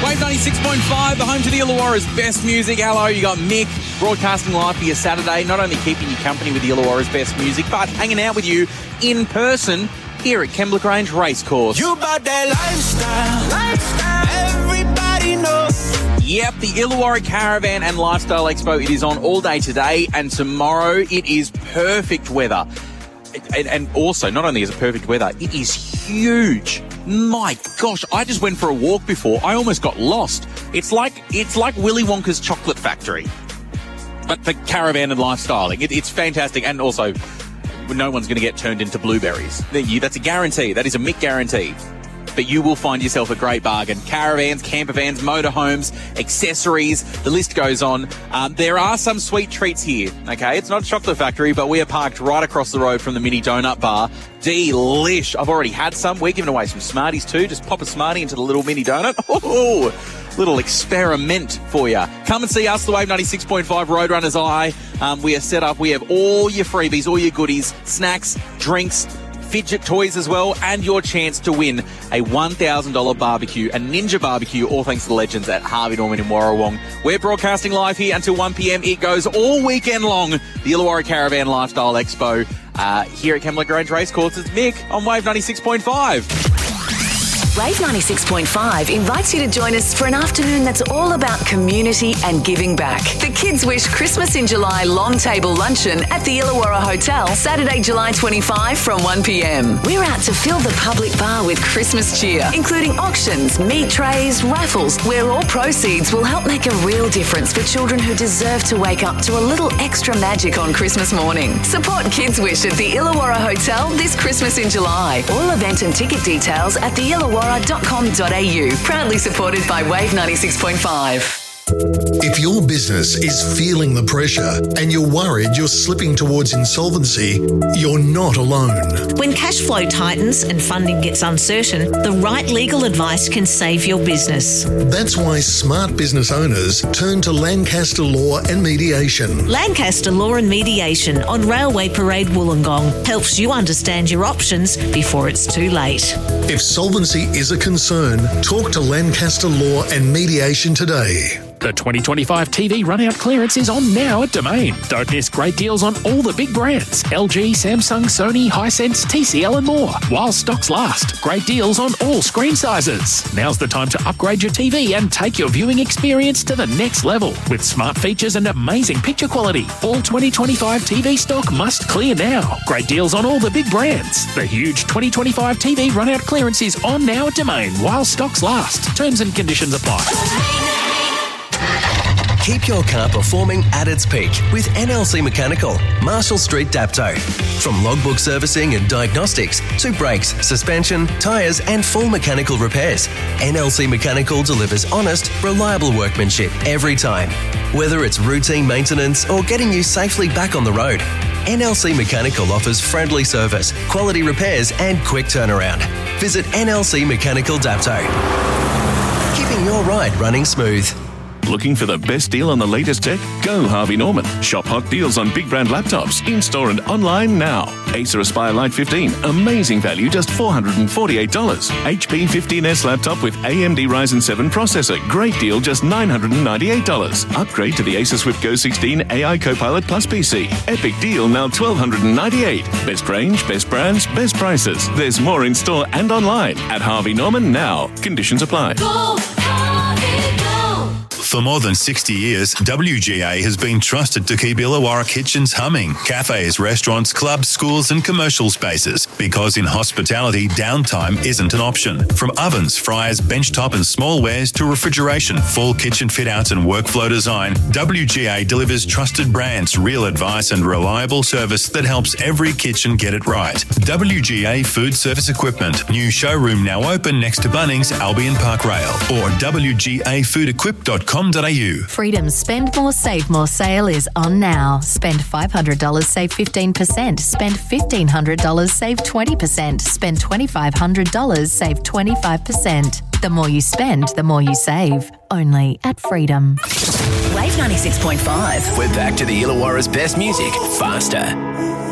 Wave 96.5, the home to the Illawarra's best music. Hello, you got Mick broadcasting live for your Saturday, not only keeping you company with the Illawarra's best music, but hanging out with you in person here at Kembla Grange Racecourse. You about that lifestyle, everybody knows. Yep, the Illawarra Caravan and Lifestyle Expo, it is on all day today, and tomorrow it is perfect weather. And also, not only is it perfect weather, it is huge. My gosh, I just went for a walk before. I almost got lost. It's like Willy Wonka's chocolate factory, but for caravan and lifestyling. It's fantastic. And also, no one's going to get turned into blueberries. That's a guarantee. That is a Mick guarantee. But you will find yourself a great bargain. Caravans, camper vans, motorhomes, accessories, the list goes on. There are some sweet treats here, okay? It's not a chocolate factory, but we are parked right across the road from the mini donut bar. Delish. I've already had some. We're giving away some Smarties too. Just pop a Smartie into the little mini donut. Oh, little experiment for you. Come and see us, the Wave 96.5 Roadrunners Eye. We are set up. We have all your freebies, all your goodies, snacks, drinks, fidget toys as well, and your chance to win a $1,000 barbecue, a Ninja barbecue, all thanks to the legends at Harvey Norman in Warrawong. We're broadcasting live here until 1 p.m. It goes all weekend long. The Illawarra Caravan Lifestyle Expo here at Kembla Grange Racecourse. It's Mick on Wave 96.5. Wave 96.5 invites you to join us for an afternoon that's all about community and giving back. The Kids Wish Christmas in July long table luncheon at the Illawarra Hotel, Saturday, July 25 from 1 p.m. We're out to fill the public bar with Christmas cheer, including auctions, meat trays, raffles, where all proceeds will help make a real difference for children who deserve to wake up to a little extra magic on Christmas morning. Support Kids Wish at the Illawarra Hotel this Christmas in July. All event and ticket details at the Illawarra.com.au. Proudly supported by Wave 96.5. If your business is feeling the pressure and you're worried you're slipping towards insolvency, you're not alone. When cash flow tightens and funding gets uncertain, the right legal advice can save your business. That's why smart business owners turn to Lancaster Law and Mediation. Lancaster Law and Mediation on Railway Parade Wollongong helps you understand your options before it's too late. If solvency is a concern, talk to Lancaster Law and Mediation today. The 2025 TV run-out clearance is on now at Domain. Don't miss great deals on all the big brands. LG, Samsung, Sony, Hisense, TCL and more. While stocks last, great deals on all screen sizes. Now's the time to upgrade your TV and take your viewing experience to the next level. With smart features and amazing picture quality. All 2025 TV stock must clear now. Great deals on all the big brands. The huge 2025 TV run-out clearance is on now at Domain while stocks last. Terms and conditions apply. Keep your car performing at its peak with NLC Mechanical, Marshall Street, Dapto. From logbook servicing and diagnostics to brakes, suspension, tyres and full mechanical repairs, NLC Mechanical delivers honest, reliable workmanship every time. Whether it's routine maintenance or getting you safely back on the road, NLC Mechanical offers friendly service, quality repairs and quick turnaround. Visit NLC Mechanical Dapto. Keeping your ride running smooth. Looking for the best deal on the latest tech? Go Harvey Norman. Shop hot deals on big brand laptops, in-store and online now. Acer Aspire Lite 15, amazing value, just $448. HP 15S laptop with AMD Ryzen 7 processor, great deal, just $998. Upgrade to the Acer Swift Go 16 AI Copilot Plus PC. Epic deal, now $1,298. Best range, best brands, best prices. There's more in store and online at Harvey Norman now. Conditions apply. Go Harvey, go! For more than 60 years, WGA has been trusted to keep Illawarra kitchens humming. Cafes, restaurants, clubs, schools and commercial spaces. Because in hospitality, downtime isn't an option. From ovens, fryers, benchtop and small wares to refrigeration, full kitchen fit-outs and workflow design, WGA delivers trusted brands, real advice and reliable service that helps every kitchen get it right. WGA Food Service Equipment. New showroom now open next to Bunnings, Albion Park Rail. Or wgafoodequip.com. Freedom's Spend More, Save More sale is on now. Spend $500, save 15%. Spend $1,500, save 20%. Spend $2,500, save 25%. The more you spend, the more you save. Only at Freedom. Wave 96.5. We're back to the Illawarra's best music, faster.